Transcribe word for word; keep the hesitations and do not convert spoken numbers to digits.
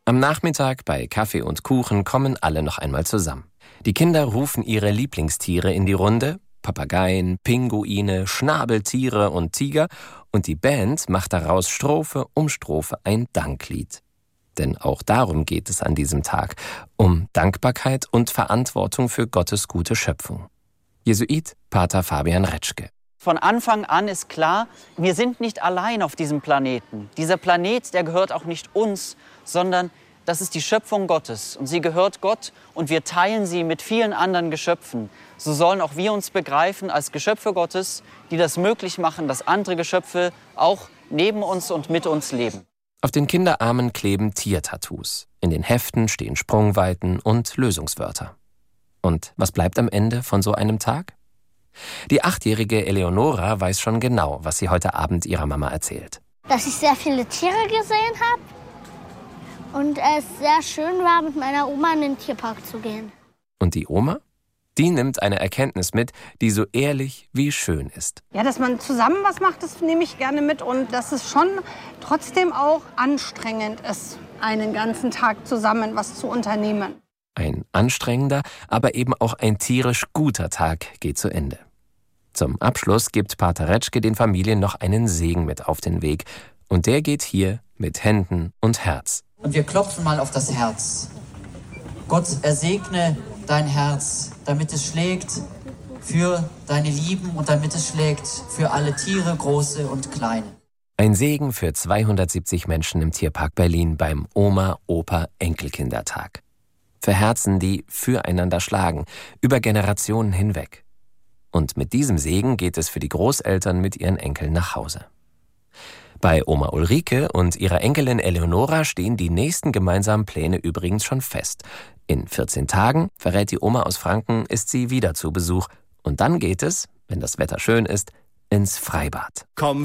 Am Nachmittag bei Kaffee und Kuchen kommen alle noch einmal zusammen. Die Kinder rufen ihre Lieblingstiere in die Runde, Papageien, Pinguine, Schnabeltiere und Tiger, und die Band macht daraus Strophe um Strophe ein Danklied. Denn auch darum geht es an diesem Tag, um Dankbarkeit und Verantwortung für Gottes gute Schöpfung. Jesuit Pater Fabian Retschke. Von Anfang an ist klar, wir sind nicht allein auf diesem Planeten. Dieser Planet, der gehört auch nicht uns, sondern das ist die Schöpfung Gottes. Und sie gehört Gott und wir teilen sie mit vielen anderen Geschöpfen. So sollen auch wir uns begreifen als Geschöpfe Gottes, die das möglich machen, dass andere Geschöpfe auch neben uns und mit uns leben. Auf den Kinderarmen kleben Tiertattoos. In den Heften stehen Sprungweiten und Lösungswörter. Und was bleibt am Ende von so einem Tag? Die achtjährige Eleonora weiß schon genau, was sie heute Abend ihrer Mama erzählt. Dass ich sehr viele Tiere gesehen habe und es sehr schön war, mit meiner Oma in den Tierpark zu gehen. Und die Oma? Die nimmt eine Erkenntnis mit, die so ehrlich wie schön ist. Ja, dass man zusammen was macht, das nehme ich gerne mit. Und dass es schon trotzdem auch anstrengend ist, einen ganzen Tag zusammen was zu unternehmen. Ein anstrengender, aber eben auch ein tierisch guter Tag geht zu Ende. Zum Abschluss gibt Pater Retschke den Familien noch einen Segen mit auf den Weg. Und der geht hier mit Händen und Herz. Und wir klopfen mal auf das Herz. Gott ersegne dein Herz, damit es schlägt für deine Lieben und damit es schlägt für alle Tiere, große und kleine. Ein Segen für zweihundertsiebzig Menschen im Tierpark Berlin beim Oma-Opa-Enkelkindertag. Für Herzen, die füreinander schlagen, über Generationen hinweg. Und mit diesem Segen geht es für die Großeltern mit ihren Enkeln nach Hause. Bei Oma Ulrike und ihrer Enkelin Eleonora stehen die nächsten gemeinsamen Pläne übrigens schon fest. In vierzehn Tagen, verrät die Oma aus Franken, ist sie wieder zu Besuch. Und dann geht es, wenn das Wetter schön ist, ins Freibad. Komm